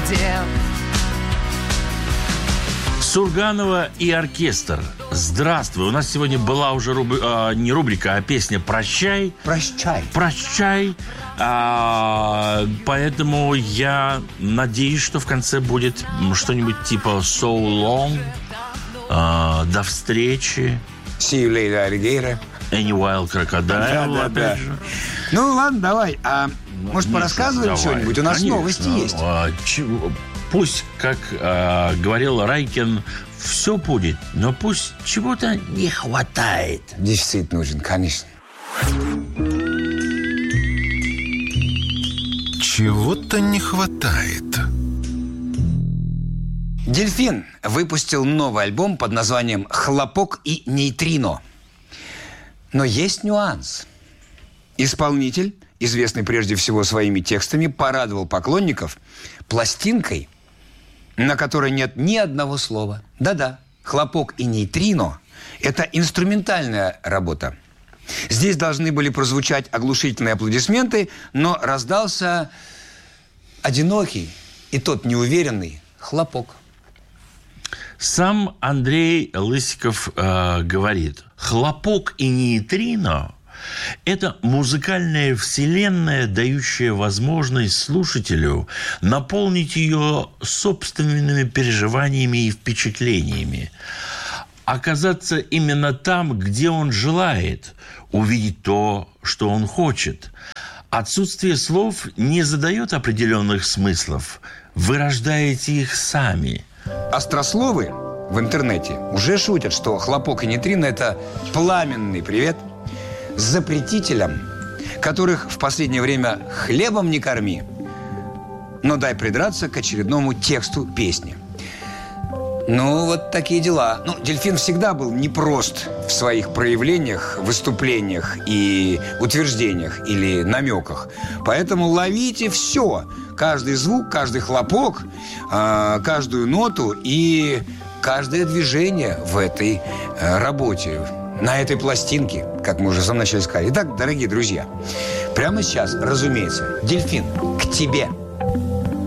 предел. Сурганова и оркестр. Здравствуй. У нас сегодня была уже не рубрика, а песня «Прощай». Прощай. Поэтому я надеюсь, что в конце будет что-нибудь типа «So long», «До встречи». See you later, alligator. Any Wild Crocodile, опять же. Ну, ладно, давай. Может, порассказываем что-нибудь? У нас новости есть. Пусть, как говорил Райкин, все будет, но пусть чего-то не хватает. Дефицит нужен, конечно. Чего-то не хватает. «Дельфин» выпустил новый альбом под названием «Хлопок и нейтрино». Но есть нюанс. Исполнитель, известный прежде всего своими текстами, порадовал поклонников пластинкой, на которой нет ни одного слова. Да-да, «Хлопок и нейтрино» – это инструментальная работа. Здесь должны были прозвучать оглушительные аплодисменты, но раздался одинокий и тот неуверенный хлопок. Сам Андрей Лысиков говорит: «Хлопок и нейтрино – это музыкальная вселенная, дающая возможность слушателю наполнить ее собственными переживаниями и впечатлениями, оказаться именно там, где он желает, увидеть то, что он хочет. Отсутствие слов не задает определенных смыслов, вы рождаете их сами». Острословы в интернете уже шутят, что «Хлопок и нейтрино» – это пламенный привет запретителям, которых в последнее время хлебом не корми, но дай придраться к очередному тексту песни. Ну, вот такие дела. Ну, «Дельфин» всегда был непрост в своих проявлениях, выступлениях и утверждениях или намеках. Поэтому ловите все. Каждый звук, каждый хлопок, каждую ноту и каждое движение в этой работе, на этой пластинке, как мы уже в самом начале сказали. Итак, дорогие друзья, прямо сейчас, разумеется, «Дельфин» к тебе.